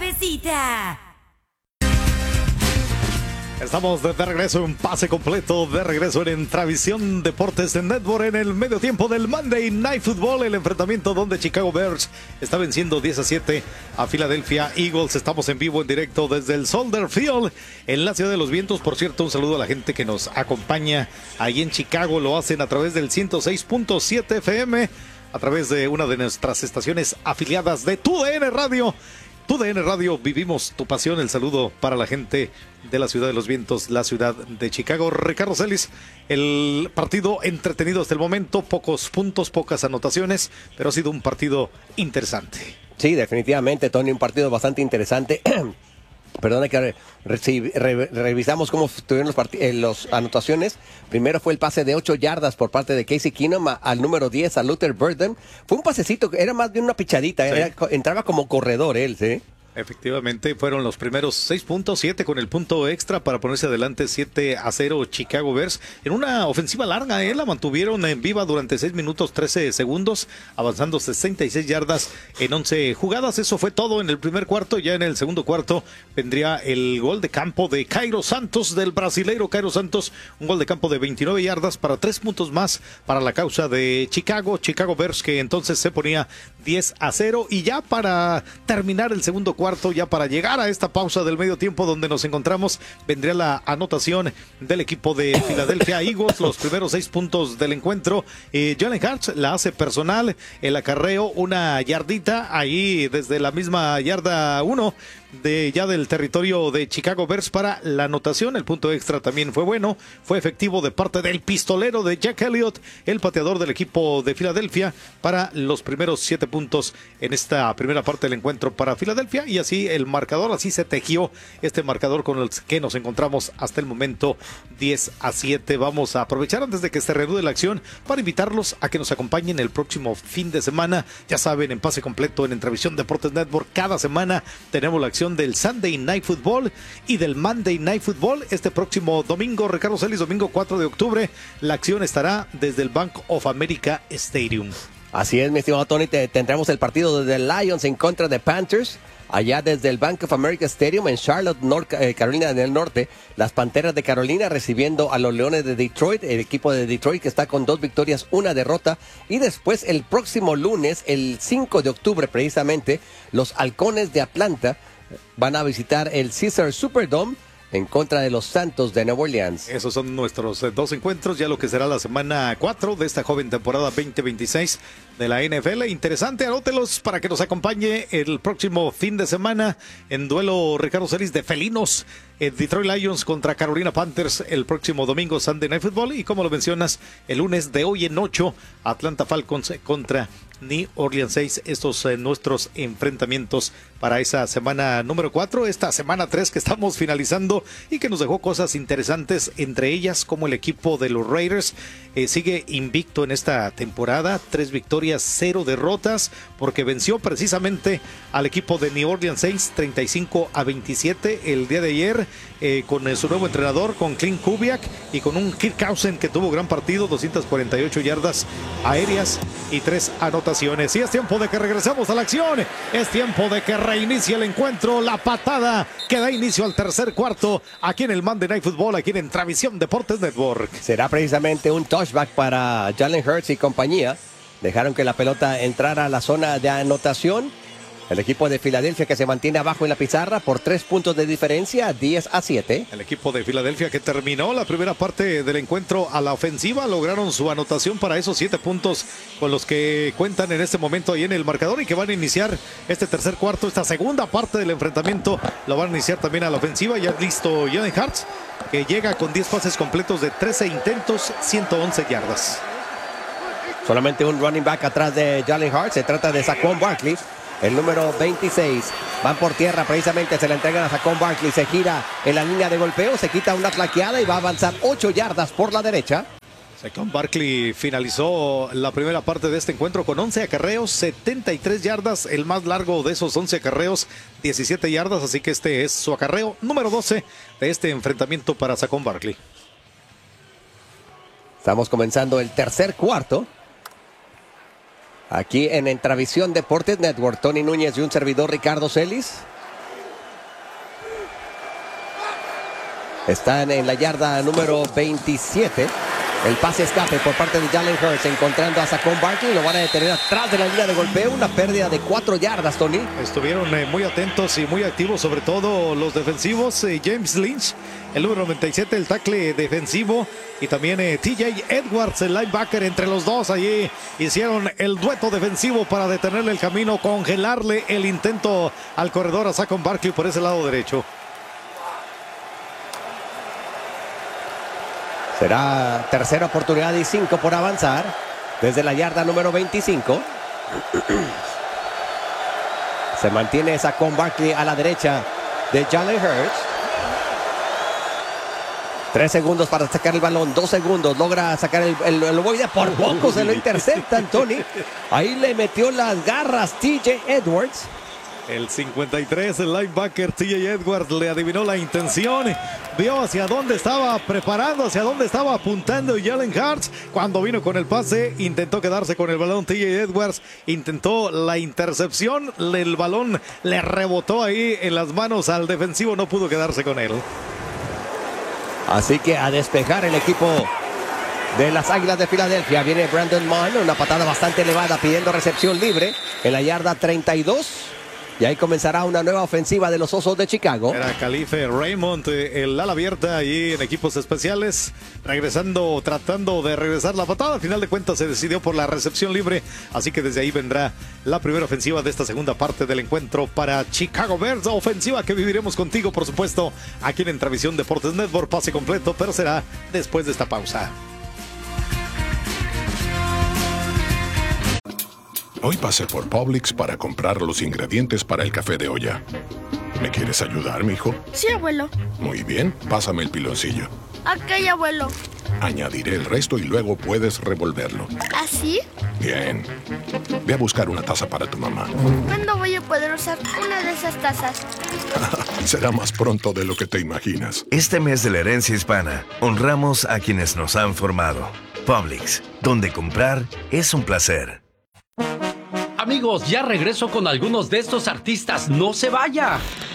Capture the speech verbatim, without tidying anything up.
cabecita. Estamos de regreso en pase completo, de regreso en Entravisión Deportes de Network en el medio tiempo del Monday Night Football, el enfrentamiento donde Chicago Bears está venciendo diez a siete a Philadelphia Eagles. Estamos en vivo, en directo desde el Soldier Field en la Ciudad de los Vientos. Por cierto, un saludo a la gente que nos acompaña ahí en Chicago. Lo hacen a través del ciento seis punto siete F M, a través de una de nuestras estaciones afiliadas de Tu D N Radio. Tu D N Radio, vivimos tu pasión. El saludo para la gente de la Ciudad de los Vientos, la ciudad de Chicago. Ricardo Celis, el partido entretenido hasta el momento, pocos puntos, pocas anotaciones, pero ha sido un partido interesante. Sí, definitivamente, Tony, un partido bastante interesante. Perdona que re, re, revisamos cómo tuvieron los, eh, los anotaciones. Primero fue el pase de ocho yardas por parte de Casey Keenum a, al número diez, a Luther Burden. Fue un pasecito, era más bien una pichadita, sí. era, entraba como corredor él, ¿sí? Efectivamente, fueron los primeros seis puntos, siete con el punto extra para ponerse adelante siete a cero Chicago Bears. En una ofensiva larga, ¿eh? La mantuvieron en viva durante seis minutos trece segundos, avanzando sesenta y seis yardas en once jugadas. Eso fue todo en el primer cuarto. Ya en el segundo cuarto vendría el gol de campo de Cairo Santos, del brasileiro Cairo Santos. Un gol de campo de veintinueve yardas para tres puntos más para la causa de Chicago. Chicago Bears, que entonces se ponía diez a cero. Y ya para terminar el segundo cuarto, ya para llegar a esta pausa del medio tiempo donde nos encontramos, vendría la anotación del equipo de Philadelphia Eagles, los primeros seis puntos del encuentro. eh, Jalen Hurts la hace personal, el acarreo, una yardita ahí desde la misma yarda uno de ya del territorio de Chicago Bears para la anotación. El punto extra también fue bueno, fue efectivo de parte del pistolero de Jack Elliott, el pateador del equipo de Filadelfia, para los primeros siete puntos en esta primera parte del encuentro para Filadelfia. Y así el marcador, así se tejió este marcador con el que nos encontramos hasta el momento, diez a siete. Vamos a aprovechar antes de que se reanude la acción para invitarlos a que nos acompañen el próximo fin de semana. Ya saben, en pase completo en Entravisión Deportes Network, cada semana tenemos la acción del Sunday Night Football y del Monday Night Football. Este próximo domingo, Ricardo Celis, domingo cuatro de octubre, la acción estará desde el Bank of America Stadium. Así es, mi estimado Tony, te, tendremos el partido de Lions en contra de Panthers, allá desde el Bank of America Stadium en Charlotte, North, eh, Carolina del Norte. Las Panteras de Carolina recibiendo a los Leones de Detroit, el equipo de Detroit que está con dos victorias, una derrota. Y después el próximo lunes, el cinco de octubre precisamente, los Halcones de Atlanta van a visitar el Caesars Superdome en contra de los Santos de Nueva Orleans. Esos son nuestros eh, dos encuentros, ya lo que será la semana cuatro de esta joven temporada veinte veintiséis de la N F L. Interesante, anótelos para que nos acompañe el próximo fin de semana en duelo, Ricardo Celis, de felinos. eh, Detroit Lions contra Carolina Panthers el próximo domingo, Sunday Night Football. Y como lo mencionas, el lunes de hoy en ocho, Atlanta Falcons contra New Orleans seis. Estos eh, nuestros enfrentamientos para esa semana número cuatro, esta semana tres que estamos finalizando y que nos dejó cosas interesantes, entre ellas como el equipo de los Raiders eh, sigue invicto en esta temporada, tres victorias, cero derrotas, porque venció precisamente al equipo de New Orleans seis, treinta y cinco a veintisiete el día de ayer, eh, con eh, su nuevo entrenador, con Clint Kubiak y con un Kirk Cousins que tuvo gran partido, doscientas cuarenta y ocho yardas aéreas y tres anotaciones. Y es tiempo de que regresemos a la acción, es tiempo de que reinicie el encuentro, la patada que da inicio al tercer cuarto aquí en el Monday Night Football, aquí en Entravisión Deportes Network. Será precisamente un touchback para Jalen Hurts y compañía. Dejaron que la pelota entrara a la zona de anotación. El equipo de Filadelfia que se mantiene abajo en la pizarra por tres puntos de diferencia, diez a siete. El equipo de Filadelfia que terminó la primera parte del encuentro a la ofensiva, lograron su anotación para esos siete puntos con los que cuentan en este momento ahí en el marcador y que van a iniciar este tercer cuarto, esta segunda parte del enfrentamiento, lo van a iniciar también a la ofensiva. Ya listo Jalen Hurts, que llega con diez pases completos de trece intentos, ciento once yardas. Solamente un running back atrás de Jalen Hurts, se trata de Saquon Barkley. El número veintiséis, van por tierra, precisamente se la entregan a Saquon Barkley, se gira en la línea de golpeo, se quita una flaqueada y va a avanzar ocho yardas por la derecha. Saquon Barkley finalizó la primera parte de este encuentro con once acarreos, setenta y tres yardas, el más largo de esos once acarreos, diecisiete yardas, así que este es su acarreo número doce de este enfrentamiento para Saquon Barkley. Estamos comenzando el tercer cuarto. Aquí en Entravisión Deportes Network, Tony Núñez y un servidor Ricardo Celis. Están en la yarda número veintisiete. El pase escape por parte de Jalen Hurts encontrando a Saquon Barkley. Lo van a detener atrás de la línea de golpeo. Una pérdida de cuatro yardas, Tony. Estuvieron eh, muy atentos y muy activos, sobre todo los defensivos. Eh, James Lynch, el número noventa y siete, el tackle defensivo. Y también eh, T J Edwards, el linebacker. Entre los dos allí hicieron el dueto defensivo para detenerle el camino, congelarle el intento al corredor a Saquon Barkley por ese lado derecho. Será tercera oportunidad y cinco por avanzar desde la yarda número veinticinco. Se mantiene Saquon Barkley a la derecha de Jalen Hurts. Tres segundos para sacar el balón, dos segundos. Logra sacar el, el, el ovoide. Por poco se lo interceptan, Tony. Ahí le metió las garras T J Edwards. El cincuenta y tres, el linebacker T J Edwards le adivinó la intención, vio hacia dónde estaba preparando, hacia dónde estaba apuntando Jalen Hurts. Cuando vino con el pase, intentó quedarse con el balón T J Edwards, intentó la intercepción, el balón le rebotó ahí en las manos al defensivo, no pudo quedarse con él. Así que a despejar el equipo de las Águilas de Filadelfia. Viene Brandon Mann, una patada bastante elevada pidiendo recepción libre en la yarda treinta y dos. Y ahí comenzará una nueva ofensiva de los Osos de Chicago. Era Khalife Raymond, el ala abierta ahí en equipos especiales, regresando, tratando de regresar la patada. Al final de cuentas se decidió por la recepción libre, así que desde ahí vendrá la primera ofensiva de esta segunda parte del encuentro para Chicago Bears. Ofensiva que viviremos contigo, por supuesto, aquí en Entravisión Deportes Network. Pase completo, pero será después de esta pausa. Hoy pasé por Publix para comprar los ingredientes para el café de olla. ¿Me quieres ayudar, mijo? Sí, abuelo. Muy bien, pásame el piloncillo. Ok, abuelo. Añadiré el resto y luego puedes revolverlo. ¿Así? Bien. Ve a buscar una taza para tu mamá. ¿Cuándo voy a poder usar una de esas tazas? Será más pronto de lo que te imaginas. Este mes de la herencia hispana, honramos a quienes nos han formado. Publix, donde comprar es un placer. Amigos, ya regreso con algunos de estos artistas. ¡No se vaya!